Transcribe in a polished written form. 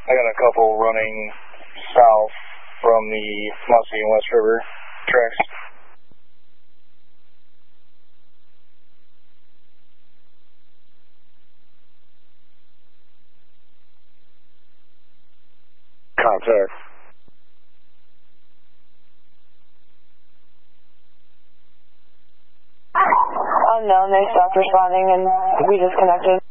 I got a couple running south from the Muskie and West River tracks. Contact. Unknown, they stopped responding and we disconnected.